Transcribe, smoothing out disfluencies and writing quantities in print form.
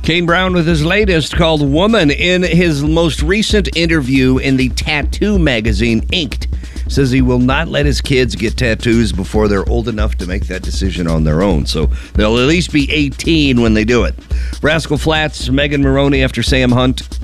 Kane Brown with his latest called Woman. In his most recent interview in the tattoo magazine Inked, says he will not let his kids get tattoos before they're old enough to make that decision on their own. So they'll at least be 18 when they do it. Rascal Flatts, Megan Maroney after Sam Hunt.